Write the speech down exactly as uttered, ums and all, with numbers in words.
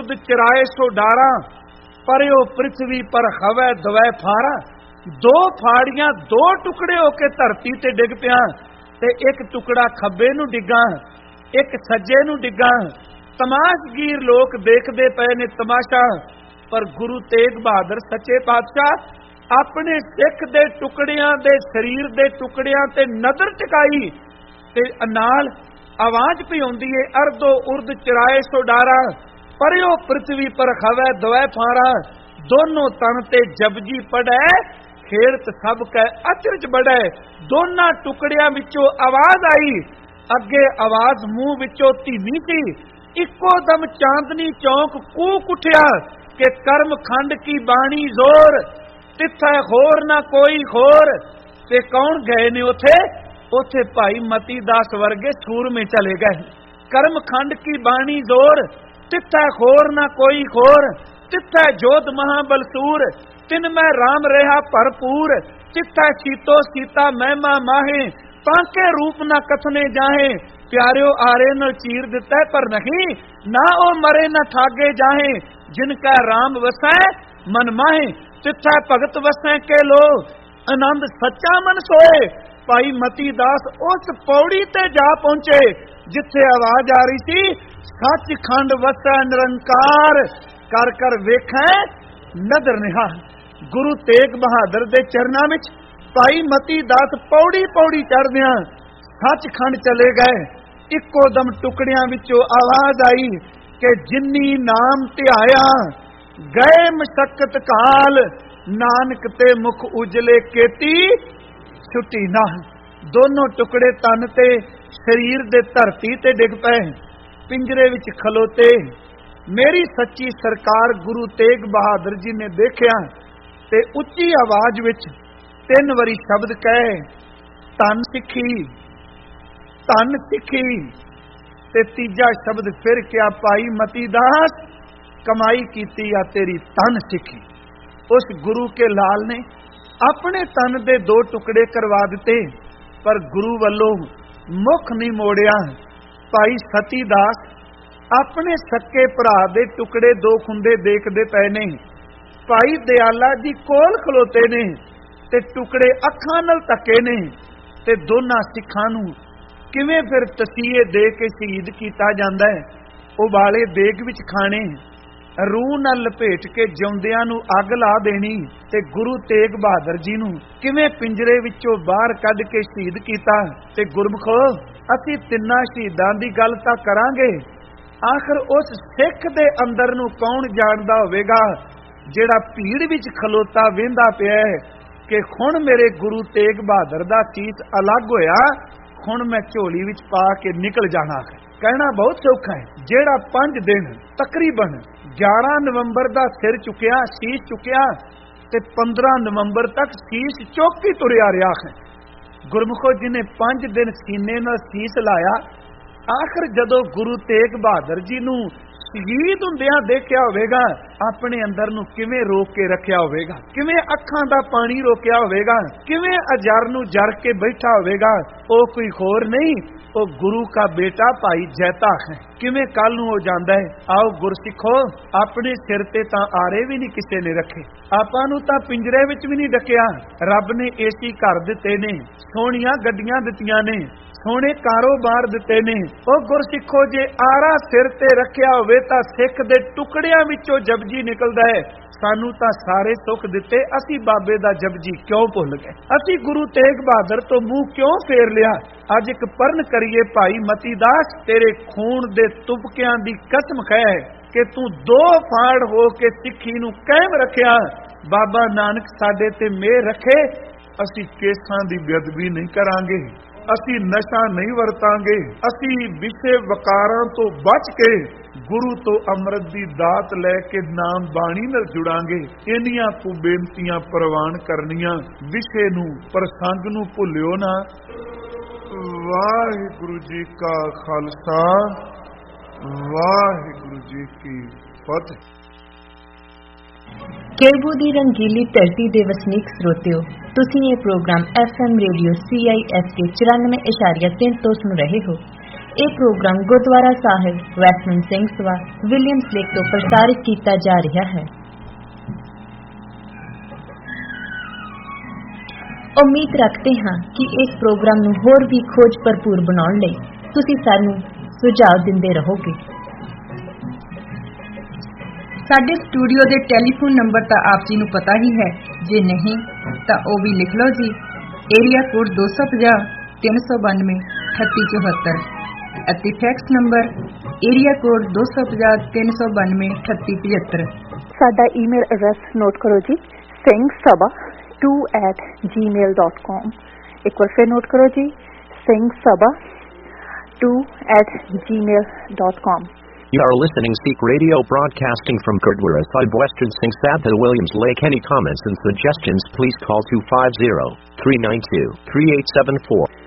उर्द चिराए सो डारा, परयो पृथ्वी पर हवै दवै फारा। दो फाड़ियां दो टुकड़े होके धरती ते डिग पिया, ते एक टुकड़ा खब्बे नूं डिगा, एक सज्जे नूं डिगा। तमाशगीर लोक देखदे पए ने तमाशा, पर गुरु तेग बहादुर सच्चे पातशाह अपने सिख दे टुकड़ियां दे शरीर दे टुकड़ियां ते नजर टिकाई ते नाल आवाज पई आउंदी है, अर्दो उर्द चिराए सो डारा, परयो पृथ्वी पर खवै दवै फारा। दोनों तन ते जपजी पढ़ै, खेड़त सब कै अचरज बढ़ै। दोना टुकड़ियां विचों आवाज आई, अगे आवाज मुंह विचों धीमी सी। इको दम चांदनी चौक कूक उठिया कि कर्म खंड की बाणी जोर, तिथै होर ना कोई होर। ते कौन गए ने उथे? उथे भाई मती दास वर्गे सूरमे चले गए। कर्म खंड की बाणी जोर, तिथै होर ना कोई होर। तिथै जोध महाबलसूर, तिन मैं राम रहा भरपूर। तिथै सीतो सीता महिमा माहे, तांके रूप ना कथने जाहे। प्यारियो आरे न चीर दिता पर नहीं, ना ओ मरे न ठागे जाहे। जिनका राम वसै मन माहे, तिथै भगत वसै के लो। आनंद सच्चा मन सोए। भाई मती दास उस पौड़ी ते जा पहुंचे जिथे आवाज आ रही थी, सचखंड वसै निरंकार, कर कर वेखै नदर निहाल। गुरु तेग बहादुर दे चरनां विच भाई मती दास पौड़ी पौड़ी चढ़दियां सचखंड चले गए। इको दम टुकड़ियां विचों आवाज आई कि जिन्नी नाम ध्याया, गए मशक्कत काल। नानक ते मुख उजले केती, छुट्टी ना। दोनों टुकड़े तन ते शरीर दे धरती ते डिग पए। पिंजरे विच खलोते मेरी सच्ची सरकार गुरु तेग बहादुर जी ने देखिया ते उच्ची आवाज विच तीन वारी शब्द कहे, धन सिखी, धन सिखी। ते तीजा शब्द फिर क्या, भाई मती दास कमाई कीती या तेरी धन सिखी। उस गुरु के लाल ने अपने तन दे दो टुकड़े करवा दिते, पर गुरु वल्लों मुख नहीं मोड़िया। भाई सती दास अपने सक्के भरा दे टुकड़े दो खुंदे देखदे पए ने। भाई दयाला जी कोल खलोते ने ते टुकड़े अखां नाल तके ने, ते दोनां सिखां नूं किवें फिर तसीहे दे के शहीद कीता जांदा है। उबाले देग विच खाने, रूह नाल लपेट के जिउंदियां नूं अग ला देनी, ते गुरु तेग बहादुर जी नूं किवें पिंजरे विचों बाहर कढ के शहीद कीता। ते गुरमुखो असीं तिन्नां शहीदां दी गल तां करांगे, आखिर उस सिख दे अंदर नूं कौन जाणदा होवेगा जिहड़ा भीड़ विच खलोता वेंदा पिया है कि हुण मेरे गुरु तेग बहादुर दा सीस अलग होया, हुण मैं झोली विच पा के निकल जाना है। कहना बहुत सौखा है। जेड़ा पांच दिन तकरीबन ग्यारह नवंबर दा सिर चुकिया, सीस चुकिया, ते पंद्रह नवंबर तक सीस चुक ही तुरिया रहा है। गुरमुखो जिन्हें पांच दिन सीने नाल सीस लाया, आखिर जदों गुरु तेग बहादुर जी नूं शहीद हुंदियां देखिया होवेगा, अपने अंदर नूं किवें रोक के रखिया होवेगा, किवें अखां दा पानी रोकिया होवेगा, किवें अजर नूं जर के बैठा होवेगा। ओ कोई होर नहीं, ओ गुरु का बेटा भाई जैता है। किवें कल नूं हो जांदा है। आओ गुरसिखो, अपने सिर ते तां आरे भी नहीं किसे ने रखे, आपां नूं तां पिंजरे विच भी नहीं डकिया। रब ने एसी घर दिते ने, सोहणियां गड्डियां दित्तियां ने, सोहणे कारोबार दिते ने। ओ गुरसिखो जे आरा सिर ते रखिया होवे तां सिख दे टुकड़ियां विचों जपजी निकलदा है। सानू तां सारे सुख दिते, असी बाबे दा जपजी क्यों भुल गए? असी गुरु तेग बहादुर तो मुंह क्यों फेर लिया? अज एक परन करिए भाई मती दास, तेरे खून दे तुबकियां दी कसम खै कि तू दो फाड़ हो के सिੱਖੀ नूं कायम रखिया। बाबा नानक साडे ते मेहर रखे, असी केसां दी बेअदबी नहीं करांगे, असी नशा नहीं वरतांगे, असी विषे वकारां तो बच के गुरु तो अमृत दी दात लैके नाम बाणी नाल जुड़ांगे। इन्नियां को बेनतियां प्रवान करनियां, विषे नूं प्रसंग नूं भुलियो ना। वाहिगुरु जी का खालसा, वाहिगुरु जी की फतेह। केरबू दी रंगीली धरती दे वसनीक श्रोतिओ, तुसीं ये programme F M radio C I S के चौरानवे इशारिया तीन तो सुन रहे हो। ਇਹ ਪ੍ਰੋਗਰਾਮ ਗੁਰਦੁਆਰਾ ਸਾਹਿਬ ਵੈਸਟਮਿੰਟ ਸਿੰਘ ਸਭਾ ਵਿਲੀਅਮਸ ਲੇਕ ਤੋਂ ਪ੍ਰਸਾਰਿਤ ਕੀਤਾ ਜਾ ਰਿਹਾ ਹੈ। ਉਮੀਦ ਰੱਖਦੇ ਹਾਂ ਕਿ ਇਸ ਪ੍ਰੋਗਰਾਮ ਨੂੰ ਹੋਰ ਵੀ ਖੋਜ ਭਰਪੂਰ ਬਣਾਉਣ ਲਈ ਤੁਸੀਂ ਸਾਨੂੰ ਸੁਝਾਅ ਦਿੰਦੇ ਰਹੋਗੇ। ਸਾਡੇ ਸਟੂਡੀਓ ਦੇ ਟੈਲੀਫੋਨ ਨੰਬਰ ਤਾਂ ਆਪ ਜੀ ਨੂੰ ਪਤਾ ਹੀ ਹੈ, ਜੇ ਨਹੀਂ ਤਾਂ ਉਹ ਵੀ ਲਿਖ ਲਓ ਜੀ। ਏਰੀਆ ਕੋਡ ਦੋ ਸੌ ਪੰਜਾਹ ਤਿੰਨ ਸੌ ਬਾਨਵੇਂ ਅਠੱਤੀ ਚੌਹੱਤਰ ਅਤੇ ਫੈਕਸ ਨੰਬਰ ਏਰੀਆ ਕੋਡ ਦੋ ਸੌ ਪੰਜਾਹ ਤਿੰਨ ਸੌ ਬਾਨਵੇਂ ਅਠੱਤੀ ਪਝੱਤਰ। ਸਾਡਾ ਈਮੇਲ ਐਡਰੈਸ ਨੋਟ ਕਰੋ ਜੀ, ਸਿੰਘ ਸਭਾ ਟੂ ਐਟ ਜੀ ਮੇਲ ਡਾਟ ਕਾਮ। ਇੱਕ ਵਾਰ ਫਿਰ ਨੋਟ ਕਰੋ ਜੀ, ਸਿੰਘ ਸਭਾ ਟੂ ਐਟ ਜੀ ਮੇਲ dot com. You are listening Sikh Radio broadcasting from Gurdwara Sahib Western Singh Sabha Williams Lake. Any comments and suggestions please call two five zero, three nine two, three eight seven four.